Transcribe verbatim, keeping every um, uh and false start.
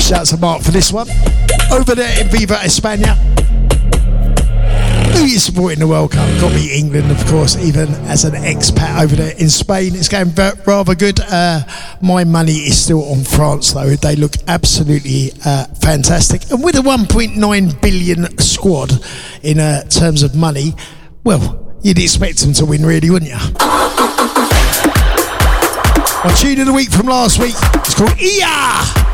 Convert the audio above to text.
Shout out to Mark for this one. Over there in Viva España. Who is supporting the World Cup? Got to be England, of course, even as an expat over there in Spain. It's going rather good. Uh, my money is still on France, though. They look absolutely uh, fantastic. And with a one point nine billion squad in uh, terms of money, well, you'd expect them to win, really, wouldn't you? My tune of the week from last week is called E A!